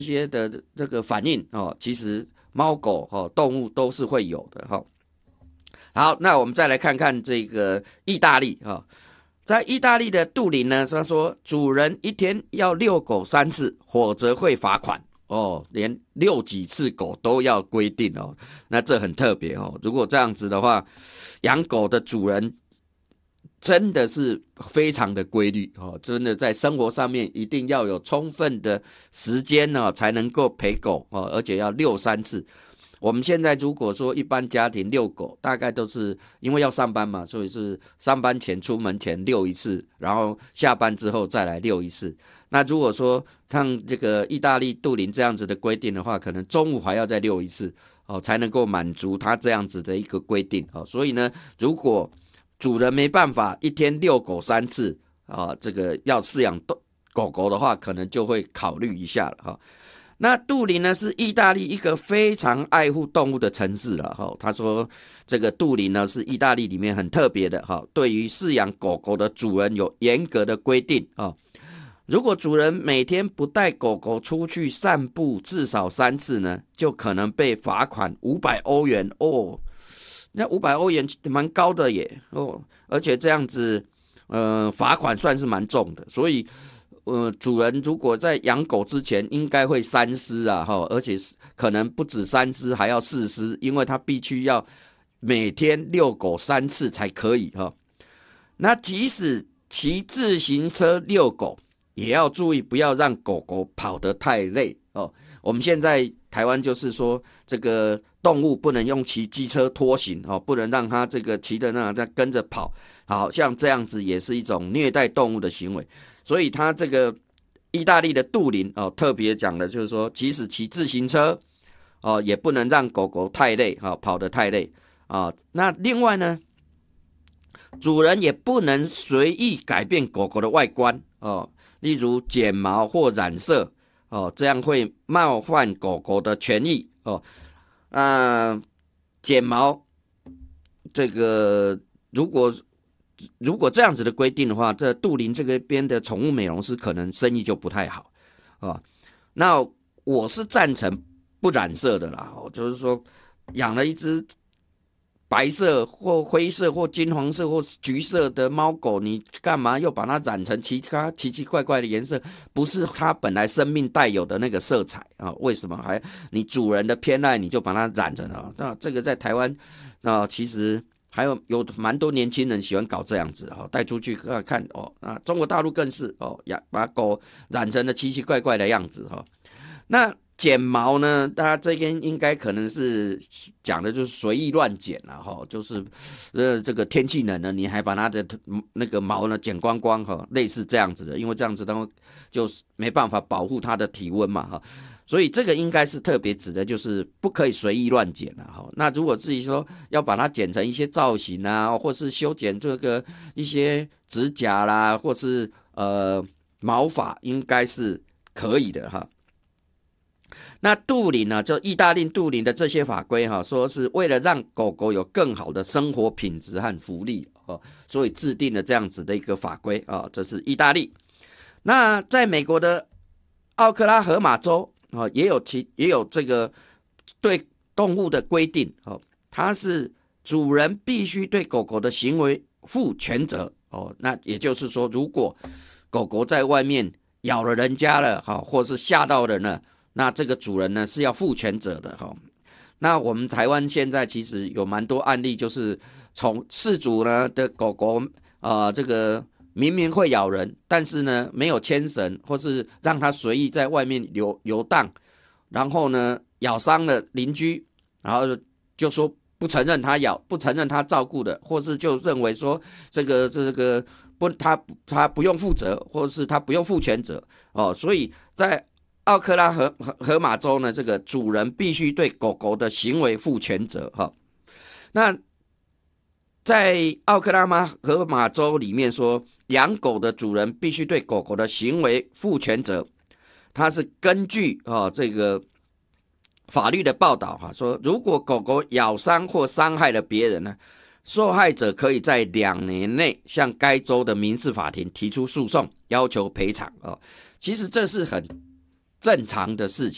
些的这个反应其实猫狗动物都是会有的好，那我们再来看看这个意大利在意大利的杜林呢，他说主人一天要遛狗3次，否则会罚款连遛几次狗都要规定那这很特别如果这样子的话，养狗的主人真的是非常的规律真的在生活上面一定要有充分的时间才能够陪狗而且要遛3次。我们现在如果说一般家庭遛狗，大概都是因为要上班嘛，所以是上班前出门前遛一次，然后下班之后再来遛一次。那如果说像这个意大利杜林这样子的规定的话，可能中午还要再遛一次才能够满足他这样子的一个规定所以呢，如果主人没办法一天遛狗3次这个要饲养狗狗的话，可能就会考虑一下了那杜林呢是意大利一个非常爱护动物的城市了他说这个杜林呢是意大利里面很特别的对于饲养狗狗的主人有严格的规定如果主人每天不带狗狗出去散步至少3次呢，就可能被罚款500欧元那500欧元蛮高的耶而且这样子罚款算是蛮重的，所以主人如果在养狗之前应该会三思而且可能不止三思还要四思，因为他必须要每天遛狗3次才可以那即使骑自行车遛狗，也要注意不要让狗狗跑得太累我们现在台湾就是说，这个动物不能用骑机车拖行不能让它这个骑的那在跟着跑，好像这样子也是一种虐待动物的行为。所以他这个意大利的杜林特别讲的就是说，即使骑自行车也不能让狗狗太累跑得太累那另外呢，主人也不能随意改变狗狗的外观例如剪毛或染色这样会冒犯狗狗的权益剪毛这个如果这样子的规定的话，这杜林这个边的宠物美容师可能生意就不太好那我是赞成不染色的啦就是说养了一只白色或灰色或金黄色或橘色的猫狗，你干嘛又把它染成其他奇奇怪怪的颜色？不是它本来生命带有的那个色彩为什么还你主人的偏爱你就把它染成了那这个在台湾其实还有蛮多年轻人喜欢搞这样子带出去看中国大陆更是把狗染成了奇奇怪怪的样子那剪毛呢，大家这边应该可能是讲的就是随意乱剪就是这个天气冷了，你还把它的那个毛呢剪光光类似这样子的，因为这样子就没办法保护它的体温嘛所以这个应该是特别指的就是不可以随意乱剪那如果自己说要把它剪成一些造型或是修剪这个一些指甲啦，或是毛发，应该是可以的那杜林呢，就意大利杜林的这些法规说是为了让狗狗有更好的生活品质和福利所以制定了这样子的一个法规这是意大利。那在美国的奥克拉荷马州也有这个对动物的规定它是主人必须对狗狗的行为负全责那也就是说，如果狗狗在外面咬了人家了或是吓到人了，那这个主人呢是要负全责的那我们台湾现在其实有蛮多案例，就是从饲主呢的狗狗这个明明会咬人，但是呢没有牵绳，或是让它随意在外面游荡，然后呢咬伤了邻居，然后就说不承认他咬，不承认他照顾的，或是就认为说这个他不用负责，或是他不用负全责所以在奥克拉荷马州呢，这个主人必须对狗狗的行为负全责那在奥克拉荷马州里面说，养狗的主人必须对狗狗的行为负全责。它是根据这个法律的报道说，如果狗狗咬伤或伤害了别人呢，受害者可以在2年内向该州的民事法庭提出诉讼，要求赔偿其实这是很正常的事